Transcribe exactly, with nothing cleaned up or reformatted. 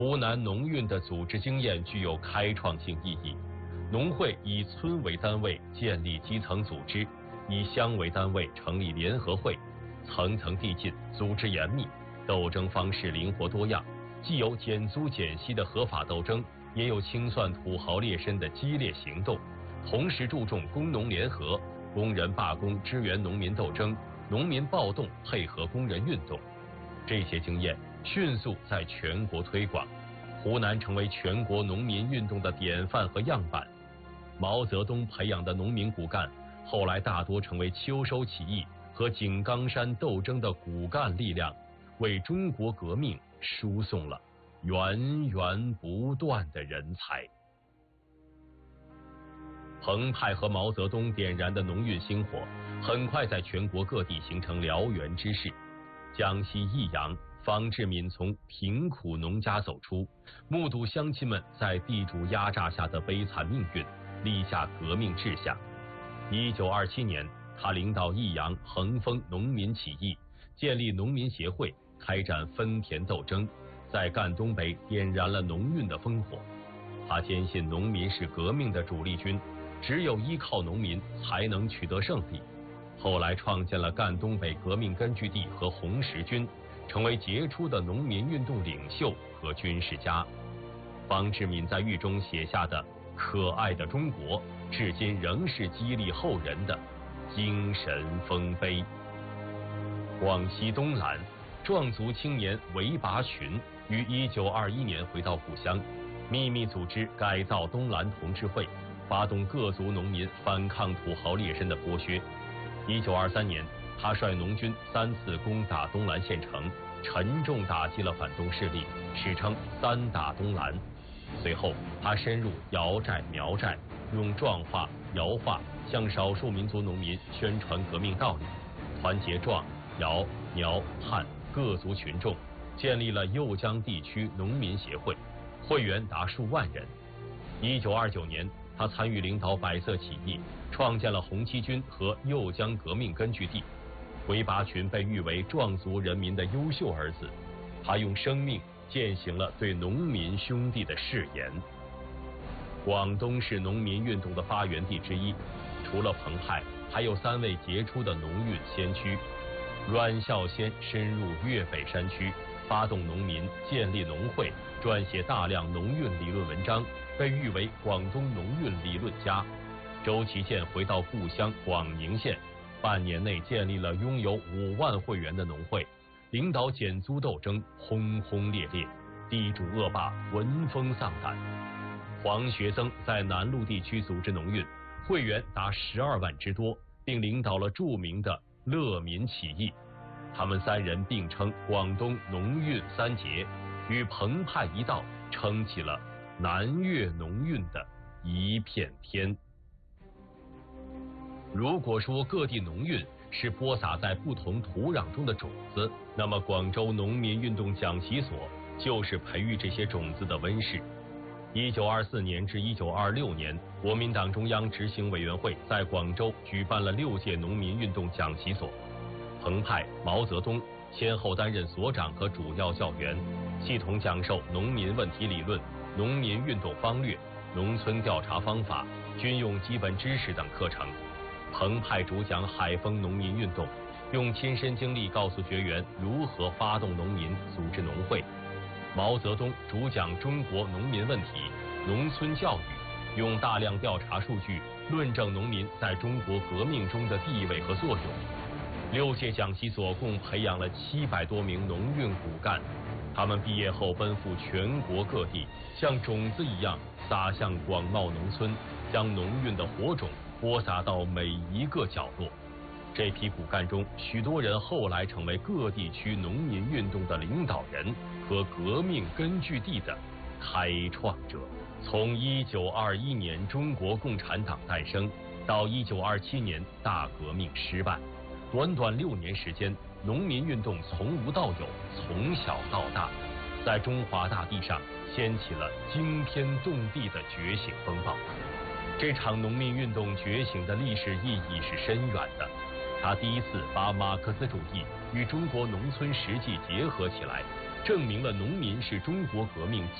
湖南农运的组织经验具有开创性意义。农会以村为单位建立基层组织，以乡为单位成立联合会，层层递进，组织严密，斗争方式灵活多样，既有减租减息的合法斗争，也有清算土豪劣绅的激烈行动，同时注重工农联合、工人罢工支援农民斗争、农民暴动配合工人运动。这些经验迅速在全国推广，湖南成为全国农民运动的典范和样板。毛泽东培养的农民骨干，后来大多成为秋收起义和井冈山斗争的骨干力量，为中国革命输送了源源不断的人才。彭湃和毛泽东点燃的农运星火，很快在全国各地形成燎原之势。江西益阳，方志敏从贫苦农家走出，目睹乡亲们在地主压榨下的悲惨命运，立下革命志向。一九二七年，他领导益阳横风农民起义，建立农民协会，开展分田斗争，在赣东北点燃了农运的烽火。他坚信农民是革命的主力军，只有依靠农民才能取得胜利。后来创建了赣东北革命根据地和红十军，成为杰出的农民运动领袖和军事家。方志敏在狱中写下的《可爱的中国》，至今仍是激励后人的精神丰碑。广西东兰，壮族青年韦拔群于一九二一年回到故乡，秘密组织改造东兰同志会，发动各族农民反抗土豪劣绅的剥削。一九二三年，他率农军三次攻打东兰县城，沉重打击了反动势力，史称三打东兰。随后，他深入瑶寨、苗寨，用壮话、瑶话向少数民族农民宣传革命道理，团结壮、瑶、苗、汉各族群众，建立了右江地区农民协会，会员达数万人。一九二九年，他参与领导百色起义，创建了红七军和右江革命根据地。韦拔群被誉为壮族人民的优秀儿子，他用生命践行了对农民兄弟的誓言。广东是农民运动的发源地之一，除了彭湃，还有三位杰出的农运先驱。阮孝先深入粤北山区，发动农民建立农会，撰写大量农运理论文章，被誉为广东农运理论家。周其建回到故乡广宁县，半年内建立了拥有五万会员的农会，领导减租斗争轰轰烈烈，地主恶霸闻风丧胆。黄学增在南路地区组织农运，会员达十二万之多，并领导了著名的乐民起义。他们三人并称广东农运三杰，与彭湃一道撑起了南粤农运的一片天。如果说各地农运是播撒在不同土壤中的种子，那么广州农民运动讲习所就是培育这些种子的温室。一九二四年至一九二六年，国民党中央执行委员会在广州举办了六届农民运动讲习所，彭湃、毛泽东先后担任所长和主要教员，系统讲授农民问题理论、农民运动方略、农村调查方法、军用基本知识等课程。彭湃主讲海丰农民运动，用亲身经历告诉学员如何发动农民组织农会。毛泽东主讲中国农民问题、农村教育，用大量调查数据论证农民在中国革命中的地位和作用。六届讲习所共培养了七百多名农运骨干，他们毕业后奔赴全国各地，像种子一样撒向广袤农村，将农运的火种播撒到每一个角落。这批骨干中，许多人后来成为各地区农民运动的领导人和革命根据地的开创者。从一九二一年中国共产党诞生到一九二七年大革命失败，短短六年时间，农民运动从无到有，从小到大，在中华大地上掀起了惊天动地的觉醒风暴。这场农民运动觉醒的历史意义是深远的，它第一次把马克思主义与中国农村实际结合起来， 证明了农民是中国革命